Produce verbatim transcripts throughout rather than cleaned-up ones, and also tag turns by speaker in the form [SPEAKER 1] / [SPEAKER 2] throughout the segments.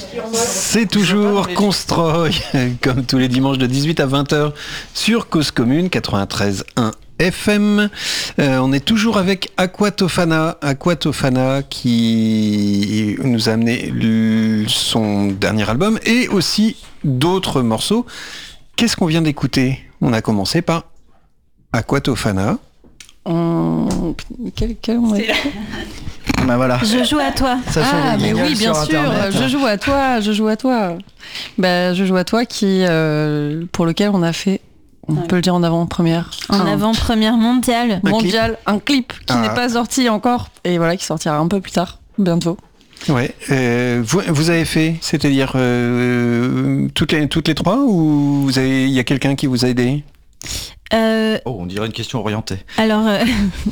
[SPEAKER 1] C'est toujours Constroy, comme tous les dimanches de dix-huit à vingt heures sur Cause Commune quatre-vingt-treize virgule un F M. Euh, on est toujours avec Aquatofana, Aquatofana qui nous a amené le, son dernier album et aussi d'autres morceaux. Qu'est-ce qu'on vient d'écouter ? On a commencé par Aquatofana.
[SPEAKER 2] On... Quel, quel on est...
[SPEAKER 3] Ben voilà.
[SPEAKER 4] Je joue à toi.
[SPEAKER 2] Ça ah mais oui, bien sûr. Internet. Je joue à toi. Je joue à toi. Ben, je joue à toi qui, euh, pour lequel on a fait, on ouais. peut le dire en avant-première.
[SPEAKER 4] En un... avant-première mondiale.
[SPEAKER 2] Un mondial, clip. un clip qui ah. n'est pas sorti encore et voilà qui sortira un peu plus tard, bientôt.
[SPEAKER 1] Ouais. Euh, vous, vous avez fait, c'est-à-dire euh, toutes les toutes les trois ou vous avez, il y a quelqu'un qui vous a aidé?
[SPEAKER 3] Euh, oh, on dirait une question orientée.
[SPEAKER 4] Alors, euh,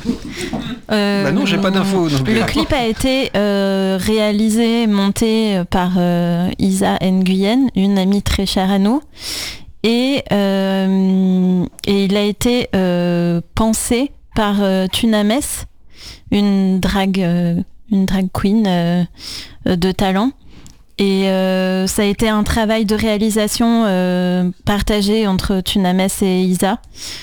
[SPEAKER 1] euh, bah non, j'ai pas d'infos.
[SPEAKER 4] Le clip a été euh, réalisé, monté par euh, Isa Nguyen, une amie très chère à nous, et, euh, et il a été euh, pensé par euh, Tunames, une drag, euh, une drag queen euh, de talent. Et euh, ça a été un travail de réalisation euh, partagé entre Tunames et Isa.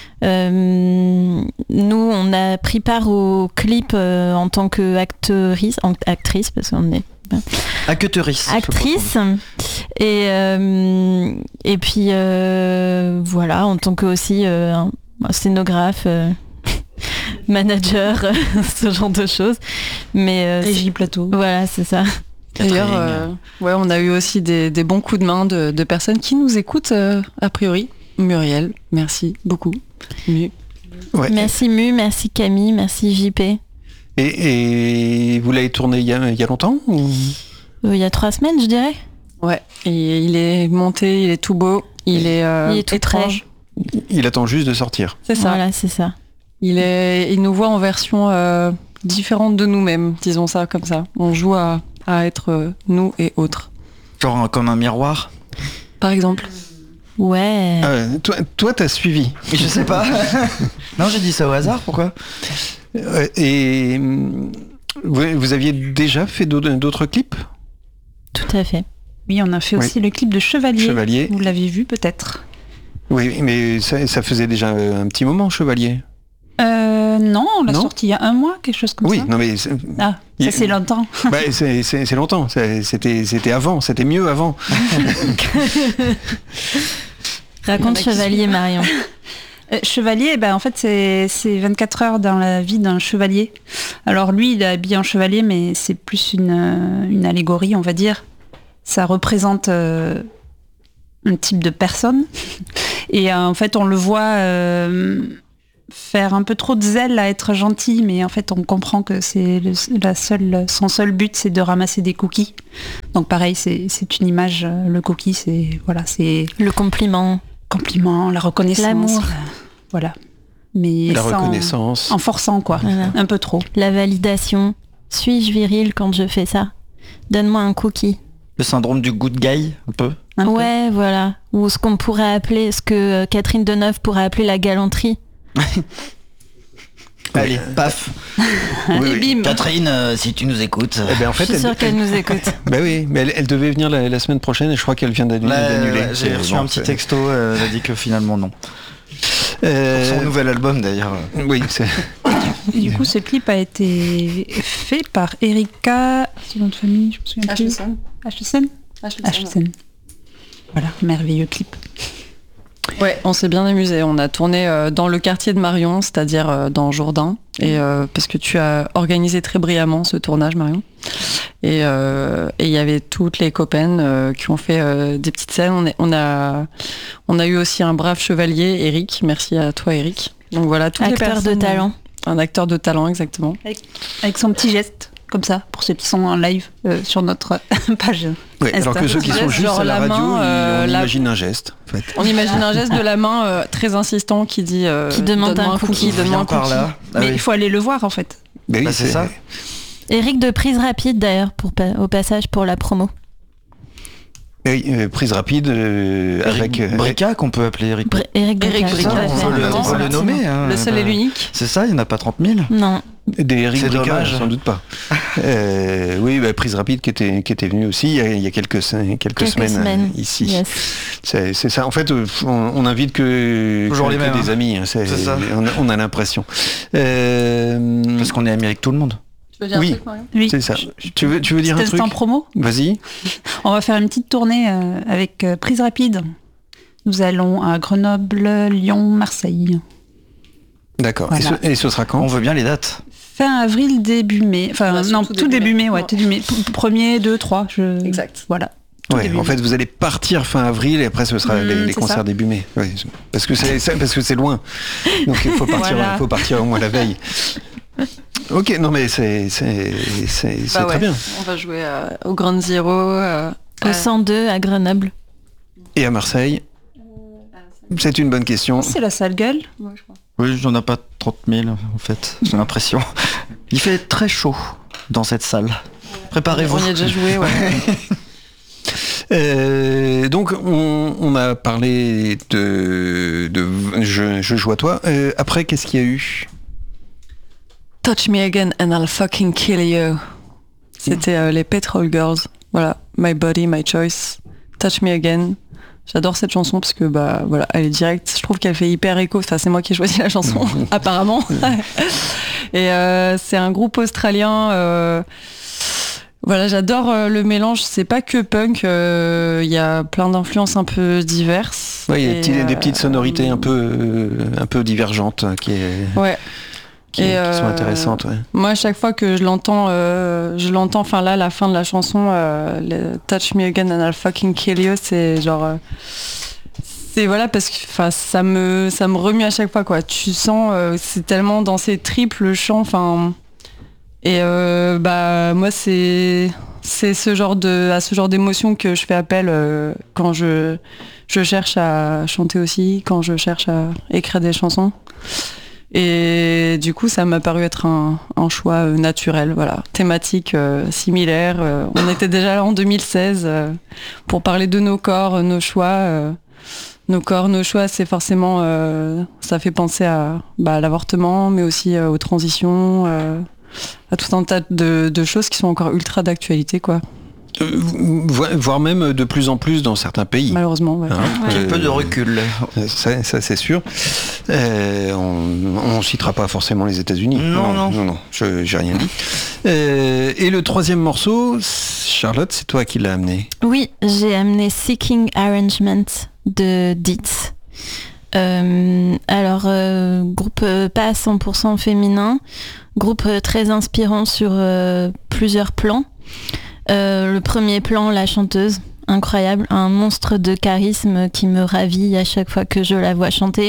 [SPEAKER 4] Euh, nous, on a pris part au clip euh, en tant qu'actrice, actrice, parce qu'on est...
[SPEAKER 3] Actrice.
[SPEAKER 4] Actrice. Et, euh, et puis, euh, voilà, en tant que aussi euh, un scénographe... Euh, manager, ce genre de choses. Mais euh,
[SPEAKER 2] Régie plateau.
[SPEAKER 4] Voilà, c'est ça.
[SPEAKER 2] D'ailleurs, euh, ouais, on a eu aussi des, des bons coups de main de, de personnes qui nous écoutent, euh, a priori. Muriel, merci beaucoup. Mu.
[SPEAKER 4] Ouais. Merci Mu, merci Camille, merci J P.
[SPEAKER 1] Et, et vous l'avez tourné il y a, il y a longtemps ou...
[SPEAKER 4] euh, Il y a trois semaines, je dirais.
[SPEAKER 2] Ouais, et il est monté, il est tout beau, il est, euh,
[SPEAKER 4] il est tout
[SPEAKER 2] étrange.
[SPEAKER 4] Prêt.
[SPEAKER 1] Il attend juste de sortir.
[SPEAKER 4] C'est ça. Voilà, c'est ça.
[SPEAKER 2] Il, est, il nous voit en version euh, différente de nous-mêmes, disons ça comme ça. On joue à... à être euh, nous et autres.
[SPEAKER 3] Genre un, comme un miroir,
[SPEAKER 2] par exemple.
[SPEAKER 4] Ouais.
[SPEAKER 1] Euh, toi, toi, t'as suivi.
[SPEAKER 3] Je sais pas. Non, j'ai dit ça au hasard. Pourquoi ?
[SPEAKER 1] euh, Et vous, vous aviez déjà fait d'autres, d'autres clips ?
[SPEAKER 4] Tout à fait.
[SPEAKER 5] Oui, on a fait aussi oui. le clip de Chevalier.
[SPEAKER 1] Chevalier.
[SPEAKER 5] Vous l'avez vu peut-être ?
[SPEAKER 1] Oui, mais ça, ça faisait déjà un petit moment, Chevalier.
[SPEAKER 5] Euh, non, on l'a non sorti il y a un mois, quelque chose comme
[SPEAKER 1] oui,
[SPEAKER 5] ça.
[SPEAKER 1] Oui, non mais... C'est...
[SPEAKER 5] Ah, ça il... c'est longtemps.
[SPEAKER 1] Bah, c'est, c'est, c'est longtemps, c'est, c'était, c'était avant, c'était mieux avant.
[SPEAKER 4] Raconte Chevalier, Marion.
[SPEAKER 5] Euh, chevalier, ben, en fait, c'est, c'est vingt-quatre heures dans la vie d'un chevalier. Alors lui, il est habillé en chevalier, mais c'est plus une, une allégorie, on va dire. Ça représente euh, un type de personne. Et euh, en fait, on le voit... Euh, faire un peu trop de zèle à être gentil, mais en fait on comprend que c'est le, la seule, son seul but c'est de ramasser des cookies. Donc pareil, c'est, c'est une image, le cookie c'est voilà, c'est
[SPEAKER 4] le compliment,
[SPEAKER 5] compliment, la reconnaissance,
[SPEAKER 4] l'amour,
[SPEAKER 5] la, voilà. Mais
[SPEAKER 1] la
[SPEAKER 5] sans,
[SPEAKER 1] reconnaissance,
[SPEAKER 5] en forçant quoi, voilà. Un peu trop.
[SPEAKER 4] La validation. Suis-je viril quand je fais ça ? Donne-moi un cookie.
[SPEAKER 3] Le syndrome du good guy, un peu.
[SPEAKER 4] Un ouais, peu. Voilà. Ou ce qu'on pourrait appeler, ce que Catherine Deneuve pourrait appeler la galanterie.
[SPEAKER 3] Allez, paf.
[SPEAKER 1] Oui,
[SPEAKER 5] et bim.
[SPEAKER 3] Catherine, euh, si tu nous écoutes.
[SPEAKER 4] Eh ben, en fait, je suis sûre
[SPEAKER 1] elle,
[SPEAKER 4] qu'elle nous écoute.
[SPEAKER 1] Bah oui, mais elle, elle devait venir la, la semaine prochaine et je crois qu'elle vient d'annuler.
[SPEAKER 3] Là,
[SPEAKER 1] d'annuler.
[SPEAKER 3] Ouais, j'ai reçu bon, un petit c'est... texto, euh, elle a dit que finalement non.
[SPEAKER 1] Euh...
[SPEAKER 3] Pour son nouvel album d'ailleurs.
[SPEAKER 1] Oui, c'est...
[SPEAKER 5] Et du coup, ce clip a été fait par Erika, c'est nom de famille, je me souviens plus. Hachesen. Hachesen. Voilà, merveilleux clip.
[SPEAKER 2] Ouais, on s'est bien amusé. On a tourné euh, dans le quartier de Marion, c'est-à-dire euh, dans Jourdain, et euh, parce que tu as organisé très brillamment ce tournage, Marion. Et il euh, y avait toutes les copaines euh, qui ont fait euh, des petites scènes. On, est, on a, on a eu aussi un brave chevalier, Eric. Merci à toi, Eric. Donc voilà, toutes
[SPEAKER 4] acteur
[SPEAKER 2] les personnes.
[SPEAKER 4] de talent.
[SPEAKER 2] Un acteur de talent, exactement.
[SPEAKER 5] Avec, avec son petit geste. Comme ça, pour ceux qui sont en live euh, sur notre page.
[SPEAKER 1] Oui, alors que ceux qui sont juste à la, la radio, main, euh, on la... imagine un geste. En fait.
[SPEAKER 2] On imagine un geste de la main euh, très insistant qui dit euh,
[SPEAKER 4] qui demande un cookie,
[SPEAKER 2] donne-moi un cookie.
[SPEAKER 3] Là. Ah
[SPEAKER 5] mais
[SPEAKER 3] oui.
[SPEAKER 5] il faut aller le voir en fait.
[SPEAKER 1] Mais
[SPEAKER 3] bah,
[SPEAKER 1] oui,
[SPEAKER 3] c'est, c'est ça.
[SPEAKER 4] Eric de Prise Rapide d'ailleurs pour au passage pour la promo.
[SPEAKER 1] Oui, euh, prise rapide euh, avec
[SPEAKER 3] euh, Brica qu'on peut appeler Eric.
[SPEAKER 4] Br- Eric Brica.
[SPEAKER 3] On peut le, on peut le nommer. Hein,
[SPEAKER 2] le seul
[SPEAKER 3] bah,
[SPEAKER 2] et l'unique.
[SPEAKER 3] C'est ça, il n'y en a pas trente mille.
[SPEAKER 4] Non.
[SPEAKER 1] Des Eric
[SPEAKER 3] C'est
[SPEAKER 1] Bricard,
[SPEAKER 3] dommage.
[SPEAKER 1] sans doute pas. euh, oui, bah, Prise Rapide qui était, qui était venu aussi il y a, il y a quelques, quelques,
[SPEAKER 4] Quelques
[SPEAKER 1] semaines,
[SPEAKER 4] semaines.
[SPEAKER 1] euh, ici.
[SPEAKER 4] Yes.
[SPEAKER 1] C'est, c'est ça. En fait, euh, on, on invite que,
[SPEAKER 3] Toujours
[SPEAKER 1] que,
[SPEAKER 3] les
[SPEAKER 1] que
[SPEAKER 3] mêmes,
[SPEAKER 1] des
[SPEAKER 3] hein.
[SPEAKER 1] amis. Hein. C'est,
[SPEAKER 3] C'est ça.
[SPEAKER 1] On, a, on a l'impression. Euh,
[SPEAKER 3] Parce qu'on est amis avec tout le monde.
[SPEAKER 2] Tu veux dire
[SPEAKER 1] Oui.
[SPEAKER 2] un truc, Marion ?
[SPEAKER 5] Oui.
[SPEAKER 1] c'est ça. Tu veux, tu veux dire un
[SPEAKER 5] C'était
[SPEAKER 1] truc
[SPEAKER 5] en promo.
[SPEAKER 1] Vas-y.
[SPEAKER 5] On va faire une petite tournée euh, avec euh, Prise Rapide. Nous allons à Grenoble, Lyon, Marseille.
[SPEAKER 1] D'accord.
[SPEAKER 5] Voilà.
[SPEAKER 1] Et, ce, et ce sera quand
[SPEAKER 3] On veut bien les dates.
[SPEAKER 5] Fin avril, début mai. Enfin,
[SPEAKER 2] Ouais,
[SPEAKER 5] non,
[SPEAKER 2] surtout
[SPEAKER 5] tout
[SPEAKER 2] début
[SPEAKER 5] début mai,
[SPEAKER 2] mai.
[SPEAKER 5] ouais,
[SPEAKER 2] Ouais.
[SPEAKER 5] tout début mai. P- Premier, deux, trois. Je...
[SPEAKER 2] Exact.
[SPEAKER 5] Voilà. Tout
[SPEAKER 1] Ouais,
[SPEAKER 5] début
[SPEAKER 1] en
[SPEAKER 5] mai.
[SPEAKER 1] fait, vous allez partir fin avril et après ce sera
[SPEAKER 5] Mmh,
[SPEAKER 1] les, les
[SPEAKER 5] c'est
[SPEAKER 1] concerts
[SPEAKER 5] ça.
[SPEAKER 1] début mai. Ouais, parce que c'est, c'est- parce que c'est loin. Donc il faut partir,
[SPEAKER 5] Voilà.
[SPEAKER 1] faut partir au moins la veille. Ok, non mais c'est, c'est, c'est, c'est
[SPEAKER 2] Bah
[SPEAKER 1] très
[SPEAKER 2] ouais.
[SPEAKER 1] bien.
[SPEAKER 2] On va jouer euh, au Grand Zero. euh,
[SPEAKER 4] Au
[SPEAKER 2] à-
[SPEAKER 4] cent deux à Grenoble.
[SPEAKER 1] Et à Marseille, c'est une bonne question.
[SPEAKER 5] C'est la sale gueule.
[SPEAKER 2] Ouais, je crois.
[SPEAKER 3] Oui, j'en ai pas trente mille en fait, j'ai l'impression. Il fait très chaud dans cette salle. Préparez-vous.
[SPEAKER 2] On y a déjà joué, ouais.
[SPEAKER 1] Euh, donc on, on a parlé de, de je, je joue à toi. Euh, après, qu'est-ce qu'il y a eu?
[SPEAKER 2] Touch me again and I'll fucking kill you. C'était euh, les Petrol Girls. Voilà, My Body, My Choice. Touch me again. J'adore cette chanson parce que bah voilà, elle est directe. Je trouve qu'elle fait hyper écho. Enfin, c'est moi qui ai choisi la chanson, apparemment. Et euh, c'est un groupe australien. Euh, voilà, j'adore euh, le mélange. C'est pas que punk. Il euh, y a plein d'influences un peu diverses.
[SPEAKER 1] Ouais, il y a des,
[SPEAKER 2] Et,
[SPEAKER 1] petits- des
[SPEAKER 2] euh,
[SPEAKER 1] petites sonorités un peu, euh, un peu divergentes hein, qui, est,
[SPEAKER 2] Ouais.
[SPEAKER 1] qui,
[SPEAKER 2] Et,
[SPEAKER 1] qui sont
[SPEAKER 2] euh,
[SPEAKER 1] intéressantes. Ouais.
[SPEAKER 2] Moi, à chaque fois que je l'entends, euh, je l'entends, enfin là, la fin de la chanson, euh, le Touch Me Again and I'll Fucking Kill You, c'est genre... euh, c'est voilà, parce que enfin, ça me, ça me remue à chaque fois, quoi. Tu sens, euh, c'est tellement dans ces triples chants, enfin... Et euh, bah, moi, c'est... C'est ce genre de, à ce genre d'émotion que je fais appel euh, quand je, je cherche à chanter aussi, quand je cherche à écrire des chansons. Et du coup, ça m'a paru être un, un choix euh, naturel, voilà, thématique euh, similaire. Euh, on était déjà là en deux mille seize euh, pour parler de nos corps, nos choix. Euh, nos corps, nos choix, c'est forcément, euh, ça fait penser à, bah, à l'avortement, mais aussi euh, aux transitions, euh, à tout un tas de, de choses qui sont encore ultra d'actualité, quoi.
[SPEAKER 1] Euh, vo- voire même de plus en plus dans certains pays.
[SPEAKER 2] Malheureusement, ouais.
[SPEAKER 1] Hein,
[SPEAKER 3] Un
[SPEAKER 1] euh,
[SPEAKER 3] peu de recul.
[SPEAKER 1] Ça, ça, c'est sûr. Euh, on ne citera pas forcément les États-Unis.
[SPEAKER 3] Non, non.
[SPEAKER 1] non, non, je j'ai rien dit. Euh, et le troisième morceau, Charlotte, c'est toi qui l'as amené.
[SPEAKER 4] Oui, j'ai amené Seeking Arrangement de Ditz. Euh, alors, euh, groupe euh, pas à cent pour cent féminin, groupe euh, très inspirant sur euh, plusieurs plans. Euh, le premier plan, la chanteuse, incroyable, un monstre de charisme qui me ravit à chaque fois que je la vois chanter.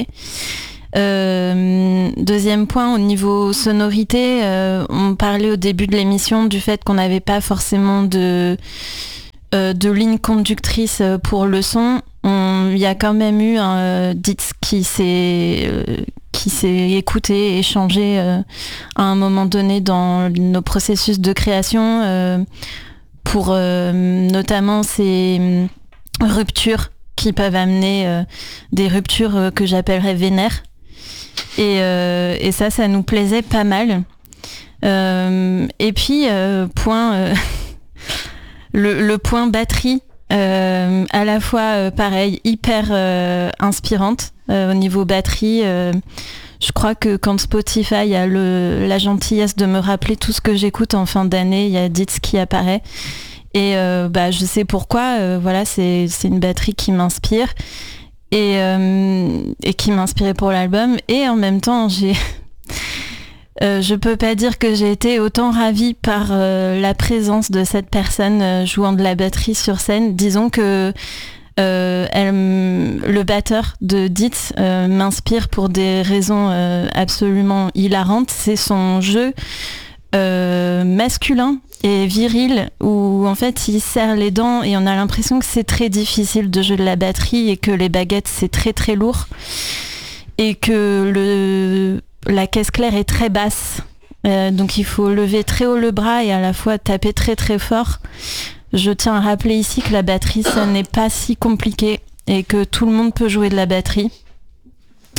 [SPEAKER 4] Euh, deuxième point, au niveau sonorité, euh, on parlait au début de l'émission du fait qu'on n'avait pas forcément de, euh, de ligne conductrice pour le son. Il y a quand même eu un euh, Ditz qui s'est euh, qui s'est écouté et changé euh, à un moment donné dans nos processus de création euh, pour euh, notamment ces ruptures qui peuvent amener euh, des ruptures euh, que j'appellerais vénères. Et, euh, et ça, ça nous plaisait pas mal. Euh, et puis, euh, point, euh, le, le point batterie, euh, à la fois, euh, pareil, hyper euh, inspirante euh, au niveau batterie. Euh, je crois que quand Spotify a le, la gentillesse de me rappeler tout ce que j'écoute en fin d'année, il y a Ditz qui apparaît. Et euh, bah, je sais pourquoi, euh, voilà, c'est, c'est une batterie qui m'inspire. Et, euh, et qui m'inspirait pour l'album. Et en même temps, j'ai... euh, je peux pas dire que j'ai été autant ravie par euh, la présence de cette personne euh, jouant de la batterie sur scène. Disons que euh, elle, le batteur de Ditz euh, m'inspire pour des raisons euh, absolument hilarantes. C'est son jeu euh, masculin et viril où en fait il serre les dents et on a l'impression que c'est très difficile de jouer de la batterie et que les baguettes c'est très très lourd et que le, la caisse claire est très basse euh, donc il faut lever très haut le bras et à la fois taper très très fort. Je tiens à rappeler ici que la batterie ça n'est pas si compliqué et que tout le monde peut jouer de la batterie.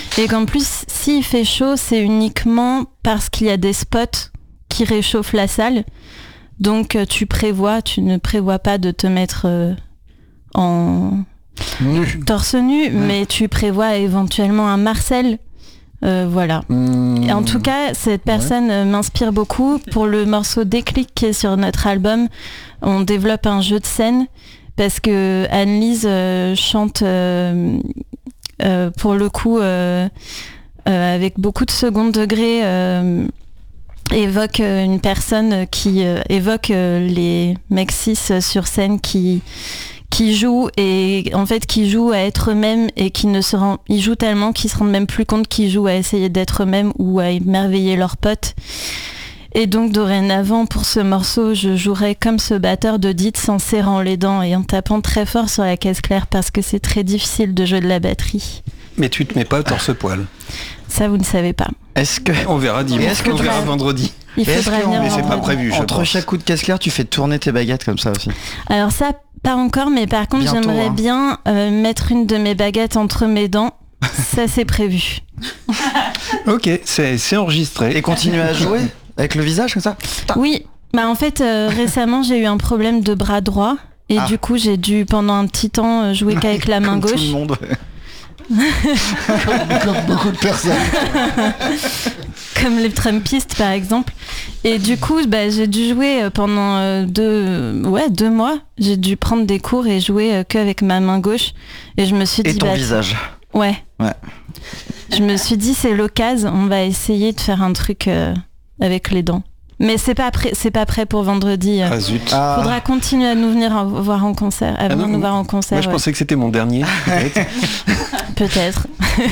[SPEAKER 4] Et qu'en plus, s'il fait chaud, c'est uniquement parce qu'il y a des spots qui réchauffent la salle. Donc tu prévois, tu ne prévois pas de te mettre euh, en nu. torse nu, ouais. mais tu prévois éventuellement un Marcel. Euh, voilà. Mmh. Et en tout cas, cette personne ouais. m'inspire beaucoup. Pour le morceau Déclic qui est sur notre album, on développe un jeu de scène parce que Anne-Lise euh, chante euh, euh, pour le coup euh, euh, avec beaucoup de second degré. Euh, évoque une personne qui euh, évoque euh, les mecs cis sur scène qui qui jouent et en fait qui jouent à être eux-mêmes et qui ne se rend, ils jouent tellement qu'ils se rendent même plus compte qu'ils jouent à essayer d'être eux-mêmes ou à émerveiller leurs potes. Et donc dorénavant pour ce morceau je jouerai comme ce batteur de Dietz en serrant les dents et en tapant très fort sur la caisse claire parce que c'est très difficile de jouer de la batterie.
[SPEAKER 1] Mais tu te mets pas torse-poil.
[SPEAKER 4] Ça vous ne savez pas.
[SPEAKER 3] Est-ce que
[SPEAKER 1] on verra dimanche, est-ce que on verra vendredi.
[SPEAKER 4] Il faudra venir.
[SPEAKER 1] Mais c'est pas prévu.
[SPEAKER 3] Entre pense. chaque coup de caisse claire, tu fais tourner tes baguettes comme ça aussi.
[SPEAKER 4] Alors ça, pas encore, mais par contre, bientôt, j'aimerais hein. bien euh, mettre une de mes baguettes entre mes dents. Ça, c'est prévu.
[SPEAKER 1] Ok, c'est, c'est enregistré.
[SPEAKER 3] Et continuer à jouer avec le visage comme ça.
[SPEAKER 4] Oui. Bah en fait, euh, récemment, j'ai eu un problème de bras droit et ah. du coup, j'ai dû pendant un petit temps jouer qu'avec la main
[SPEAKER 3] comme
[SPEAKER 4] gauche.
[SPEAKER 3] Tout le monde.
[SPEAKER 6] comme, comme beaucoup de personnes.
[SPEAKER 4] Comme les Trumpistes par exemple. Et du coup bah, j'ai dû jouer pendant deux, ouais, deux mois. J'ai dû prendre des cours et jouer qu'avec ma main gauche. Et je me suis dit...
[SPEAKER 3] Et ton
[SPEAKER 4] bah,
[SPEAKER 3] visage.
[SPEAKER 4] Ouais.
[SPEAKER 3] ouais.
[SPEAKER 4] Je me suis dit c'est l'occasion, on va essayer de faire un truc euh, avec les dents. Mais c'est pas prêt, c'est pas prêt pour vendredi.
[SPEAKER 1] Ah zut.
[SPEAKER 4] Faudra ah. continuer à nous venir en, voir en concert, à venir ah nous voir en concert.
[SPEAKER 1] Moi je ouais. pensais que c'était mon dernier.
[SPEAKER 4] Peut-être.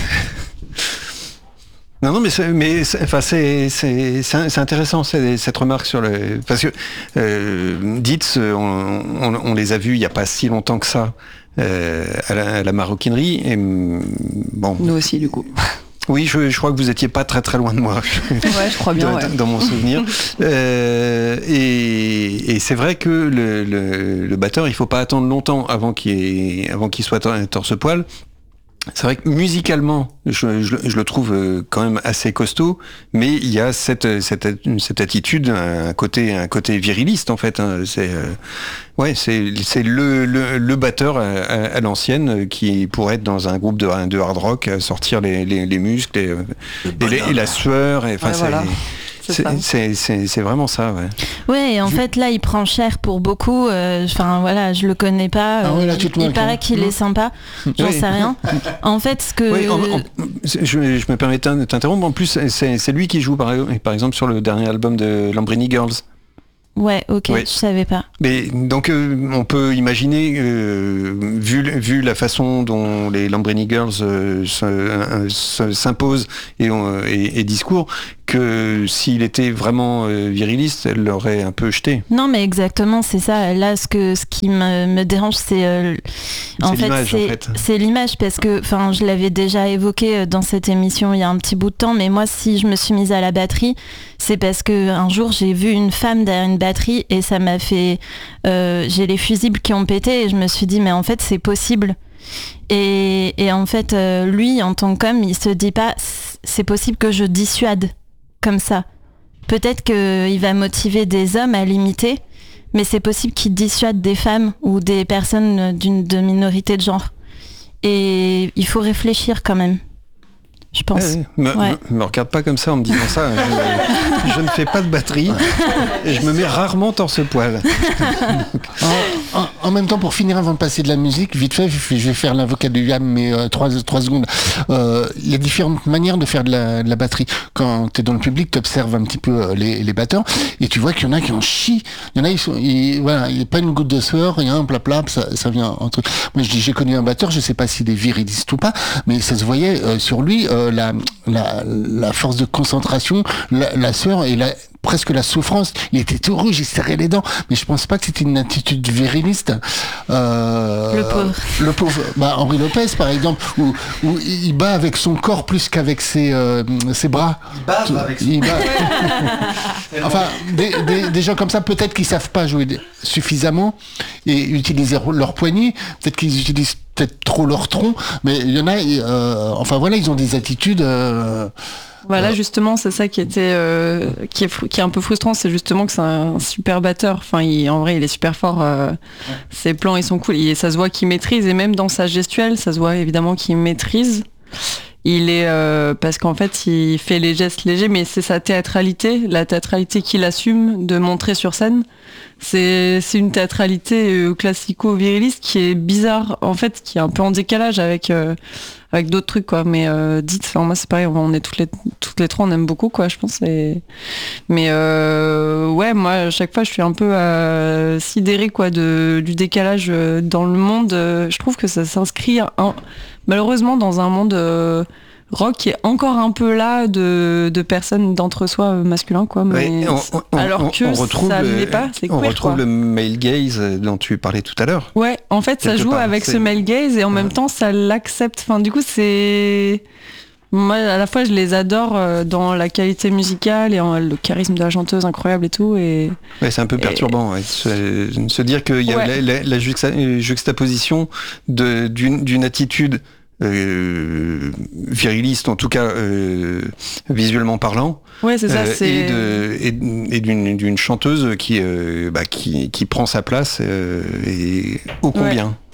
[SPEAKER 1] Non, non, mais c'est, mais c'est, enfin, c'est, c'est, c'est, c'est intéressant c'est, cette remarque sur le, parce que euh, Dietz, on, on, on les a vus il n'y a pas si longtemps que ça euh, à, la, à la maroquinerie. Et bon.
[SPEAKER 2] Nous aussi, du coup.
[SPEAKER 1] Oui, je, je crois que vous étiez pas très très loin de moi.
[SPEAKER 2] Ouais, je crois bien.
[SPEAKER 1] dans,
[SPEAKER 2] ouais.
[SPEAKER 1] dans mon souvenir. euh, et, et c'est vrai que le, le, le batteur, il faut pas attendre longtemps avant qu'il, ait, avant qu'il soit torse-poil. C'est vrai que musicalement, je, je, je le trouve quand même assez costaud, mais il y a cette, cette, cette attitude, un côté, un côté viriliste en fait. Hein. C'est, euh, ouais, c'est, c'est le, le, le batteur à, à l'ancienne qui pourrait être dans un groupe de, de hard rock, sortir les, les, les muscles et, et, les, et la sueur. Et, enfin,
[SPEAKER 2] ouais,
[SPEAKER 1] c'est,
[SPEAKER 2] voilà.
[SPEAKER 1] C'est, c'est, c'est, c'est vraiment ça, ouais.
[SPEAKER 4] Ouais, et en je... fait, là, il prend cher pour beaucoup. Enfin, euh, voilà, je le connais pas.
[SPEAKER 6] Ah ouais, là,
[SPEAKER 4] il il paraît qu'il est sympa. J'en oui. sais rien. En fait, ce que...
[SPEAKER 1] Oui, en, en, je, je me permets de t'interrompre. En plus, c'est, c'est lui qui joue, par, par exemple, sur le dernier album de Lambrini Girls.
[SPEAKER 4] Ouais, ok, oui. Je savais pas.
[SPEAKER 1] Mais donc euh, on peut imaginer, euh, vu, vu la façon dont les Lambrini Girls euh, se, euh, se, s'imposent et, euh, et, et discours, que s'il était vraiment euh, viriliste, elle l'aurait un peu jeté.
[SPEAKER 4] Non, mais exactement, c'est ça. Là, ce que ce qui me, me dérange, c'est euh, en,
[SPEAKER 1] c'est
[SPEAKER 4] fait,
[SPEAKER 1] l'image,
[SPEAKER 4] c'est,
[SPEAKER 1] en fait.
[SPEAKER 4] C'est l'image parce que, enfin, je l'avais déjà évoqué dans cette émission il y a un petit bout de temps, mais moi, si je me suis mise à la batterie, c'est parce que un jour j'ai vu une femme derrière une batterie et ça m'a fait, euh, j'ai les fusibles qui ont pété et je me suis dit mais en fait c'est possible. Et, et en fait euh, lui en tant qu'homme il se dit pas c'est possible que je dissuade comme ça. Peut-être qu'il va motiver des hommes à l'imiter, mais c'est possible qu'il dissuade des femmes ou des personnes d'une de minorité de genre. Et il faut réfléchir quand même. Je pense.
[SPEAKER 1] Ouais, me, ouais. me, me regarde pas comme ça en me disant ça. Je, je ne fais pas de batterie et je me mets rarement torse-poil.
[SPEAKER 6] en, en, en même temps, pour finir, avant de passer de la musique, vite fait, je vais faire l'avocat du diable, mais euh, trois, trois secondes. Euh, il y a différentes manières de faire de la, de la batterie. Quand tu es dans le public, tu observes un petit peu les, les batteurs et tu vois qu'il y en a qui en chient. Il y en a, ils sont, ils, voilà, il n'y a pas une goutte de sueur, rien, plapla, ça, ça vient entre. Moi, je dis, j'ai connu un batteur, je sais pas s'il est viriliste ou pas, mais ça se voyait euh, sur lui. Euh, La, la, la force de concentration, la, la sueur et la, presque la souffrance. Il était tout rouge, il serrait les dents. Mais je pense pas que c'était une attitude viriliste. Euh,
[SPEAKER 4] le pauvre.
[SPEAKER 6] Le pauvre. Bah, Henri Lopez, par exemple, où, où il bat avec son corps plus qu'avec ses, euh, ses bras.
[SPEAKER 3] Il bat tout, avec son
[SPEAKER 6] corps. Enfin, des, des, des gens comme ça, peut-être qu'ils savent pas jouer suffisamment et utiliser leur poignet. Peut-être qu'ils utilisent peut-être trop leur tronc, mais il y en a, euh, enfin voilà, ils ont des attitudes... Euh,
[SPEAKER 2] Voilà, justement, c'est ça qui était, euh, qui est, fru- qui est un peu frustrant, c'est justement que c'est un super batteur. Enfin, il, en vrai, il est super fort. Euh, ouais. Ses plans, ils sont cool. Il, ça se voit qu'il maîtrise, et même dans sa gestuelle, ça se voit évidemment qu'il maîtrise. Il est euh, parce qu'en fait, il fait les gestes légers, mais c'est sa théâtralité, la théâtralité qu'il assume de montrer sur scène. C'est, c'est une théâtralité euh, classico-viriliste qui est bizarre, en fait, qui est un peu en décalage avec euh, avec d'autres trucs, quoi. Mais euh, dites, enfin, moi c'est pareil, on est toutes les toutes les trois, on aime beaucoup, quoi, je pense. Et... Mais euh, ouais, moi à chaque fois, je suis un peu euh, sidérée, quoi, de du décalage dans le monde. Je trouve que ça s'inscrit un, malheureusement dans un monde euh, rock qui est encore un peu là de, de personnes d'entre-soi masculins, quoi. Mais
[SPEAKER 1] ouais, on, on,
[SPEAKER 2] alors que
[SPEAKER 1] on retrouve
[SPEAKER 2] ça
[SPEAKER 1] le,
[SPEAKER 2] l'est pas, c'est
[SPEAKER 1] on
[SPEAKER 2] queer,
[SPEAKER 1] retrouve
[SPEAKER 2] quoi.
[SPEAKER 1] le male gaze dont tu parlais tout à l'heure.
[SPEAKER 2] Ouais, en fait, ça
[SPEAKER 1] Quelque
[SPEAKER 2] joue
[SPEAKER 1] part,
[SPEAKER 2] avec
[SPEAKER 1] c'est...
[SPEAKER 2] ce male gaze et en ouais. même temps, ça l'accepte. Enfin, du coup, c'est... Moi, à la fois, je les adore euh, dans la qualité musicale et en, le charisme de la chanteuse incroyable et tout. Et,
[SPEAKER 1] ouais, c'est un peu
[SPEAKER 2] et...
[SPEAKER 1] perturbant, ouais, se, se dire qu'il y a ouais. la, la, la juxta, juxtaposition de, d'une, d'une attitude euh, viriliste, en tout cas euh, visuellement parlant.
[SPEAKER 2] Ouais, c'est ça.
[SPEAKER 1] Euh,
[SPEAKER 2] c'est...
[SPEAKER 1] Et, de, et, et d'une, d'une chanteuse qui, euh, bah, qui, qui prend sa place euh, et ô combien. Ouais.